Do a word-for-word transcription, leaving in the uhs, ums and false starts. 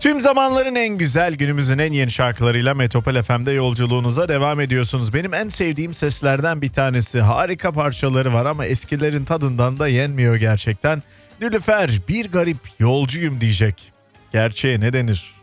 Tüm zamanların en güzel, günümüzün en yeni şarkılarıyla Metropol F M'de yolculuğunuza devam ediyorsunuz. Benim en sevdiğim seslerden bir tanesi. Harika parçaları var ama eskilerin tadından da yenmiyor gerçekten. Nilüfer bir garip yolcuyum diyecek. Gerçeğe ne denir?